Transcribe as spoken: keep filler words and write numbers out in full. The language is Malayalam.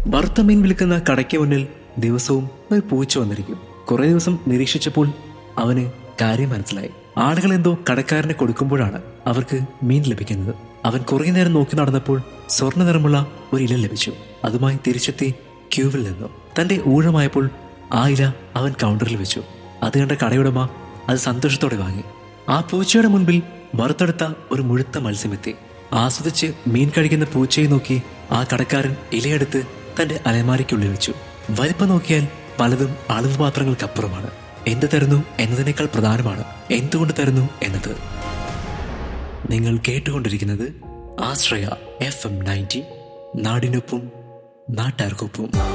വറുത്ത മീൻ വിൽക്കുന്ന കടയ്ക്ക് മുന്നിൽ ദിവസവും ഒരു പൂച്ച വന്നിരിക്കും. കുറെ ദിവസം നിരീക്ഷിച്ചപ്പോൾ അവന് കാര്യം മനസ്സിലായി. ആളുകൾ എന്തോ കടക്കാരന് കൊടുക്കുമ്പോഴാണ് അവർക്ക് മീൻ ലഭിക്കുന്നത്. അവൻ കുറെ നേരം നോക്കി നടന്നപ്പോൾ സ്വർണ്ണ നിറമുള്ള ഒരു ഇല ലഭിച്ചു. അതുമായി തിരിച്ചെത്തി ക്യൂവിൽ നിന്നു. തന്റെ ഊഴമായപ്പോൾ ആ ഇല അവൻ കൗണ്ടറിൽ വെച്ചു. അത് കണ്ട കടയുടമ അത് സന്തോഷത്തോടെ വാങ്ങി. ആ പൂച്ചയുടെ മുൻപിൽ വറുത്തെടുത്ത ഒരു മുഴുത്ത മത്സ്യമെത്തി. ആസ്വദിച്ച് മീൻ കഴിക്കുന്ന പൂച്ചയെ നോക്കി ആ കടക്കാരൻ ഇലയെടുത്ത് തന്റെ അലമാരിക്കുള്ളിൽ വെച്ചു. വലിപ്പം നോക്കിയാൽ പലതും അളവ് പാത്രങ്ങൾക്കപ്പുറമാണ്. എന്ത് തരുന്നു എന്നതിനേക്കാൾ പ്രധാനമാണ് എന്തുകൊണ്ട് തരുന്നു എന്നത്. നിങ്ങൾ കേട്ടുകൊണ്ടിരിക്കുന്നത് ആശ്രയ എഫ് എം നയൻറ്റി, നാടിനൊപ്പം നാട്ടാർക്കൊപ്പം.